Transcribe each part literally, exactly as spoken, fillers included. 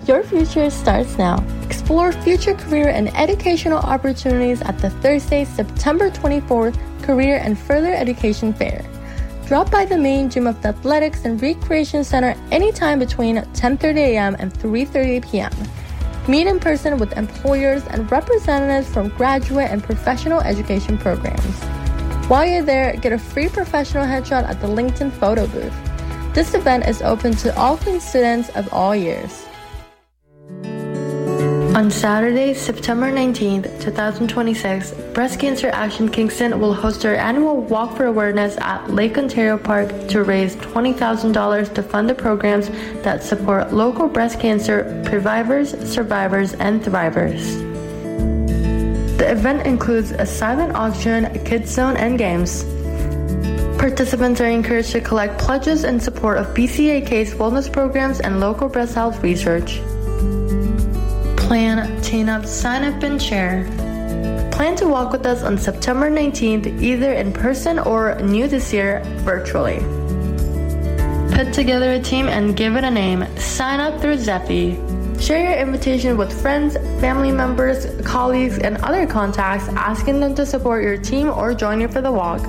Your future starts now. Explore future career and educational opportunities at the Thursday, September twenty-fourth Career and Further Education Fair. Drop by the main gym of the Athletics and Recreation Center anytime between ten thirty a.m. and three thirty p.m. Meet in person with employers and representatives from graduate and professional education programs. While you're there, get a free professional headshot at the LinkedIn photo booth. This event is open to all Queens students of all years. On Saturday, September nineteenth, twenty twenty-six, Breast Cancer Action Kingston will host their annual Walk for Awareness at Lake Ontario Park to raise twenty thousand dollars to fund the programs that support local breast cancer previvors, survivors, and thrivers. The event includes a silent auction, a kids zone, and games. Participants are encouraged to collect pledges in support of B C A K's wellness programs and local breast health research. Plan, team up, sign up, and share. Plan to walk with us on September nineteenth, either in person or, new this year, virtually. Put together a team and give it a name. Sign up through Zephy. Share your invitation with friends, family members, colleagues, and other contacts, asking them to support your team or join you for the walk.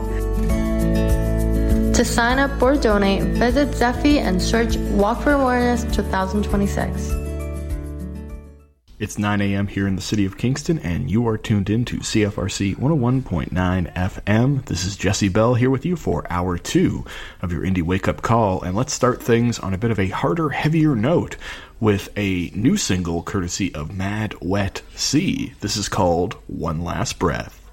To sign up or donate, visit Zephy and search Walk for Awareness twenty twenty-six. It's nine a.m. here in the city of Kingston, and you are tuned in to C F R C one oh one point nine F M. This is Jesse Bell here with you for hour two of your Indie Wake Up Call, and let's start things on a bit of a harder, heavier note with a new single courtesy of Mad Wet Sea. This is called One Last Breath.